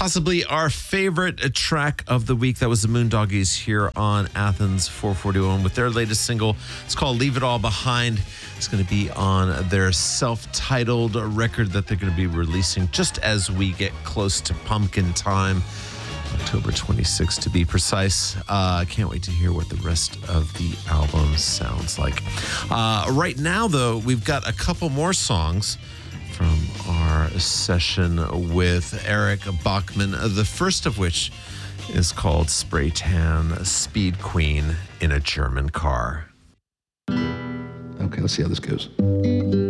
Possibly our favorite track of the week. That was the Moondoggies here on Athens 441 with their latest single. It's called Leave It All Behind. It's going to be on their self-titled record that they're going to be releasing just as we get close to pumpkin time. October 26th to be precise. I can't wait to hear what the rest of the album sounds like. Right now, though, we've got a couple more songs from our session with Eric Bachman, the first of which is called Spray Tan Speed Queen in a German Car. Okay, let's see how this goes.